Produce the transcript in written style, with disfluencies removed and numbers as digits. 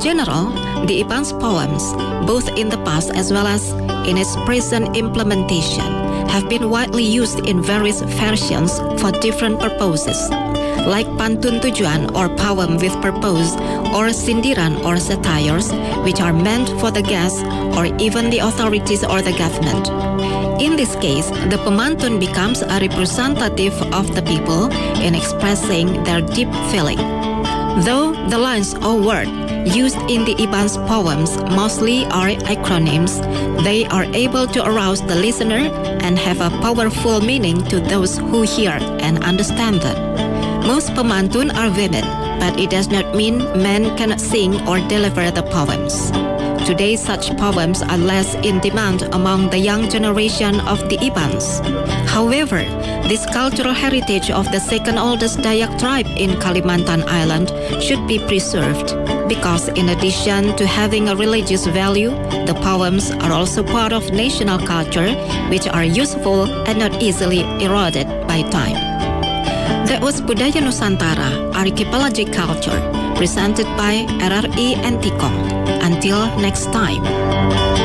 general, the Iban's poems, both in the past as well as in its present implementation, have been widely used in various versions for different purposes, like pantun tujuan or poem with purpose, or sindiran or satires, which are meant for the guests or even the authorities or the government. In this case, the pemantun becomes a representative of the people in expressing their deep feeling. Though the lines or words used in the Iban's poems mostly are acronyms, they are able to arouse the listener and have a powerful meaning to those who hear and understand them. Most pemantun are women, but it does not mean men cannot sing or deliver the poems. Today, such poems are less in demand among the young generation of the Ibans. However, this cultural heritage of the second oldest Dayak tribe in Kalimantan Island should be preserved, because in addition to having a religious value, the poems are also part of national culture, which are useful and not easily eroded by time. That was Budaya Nusantara, Archipelagic Culture, presented by RRI Antikong. Until next time.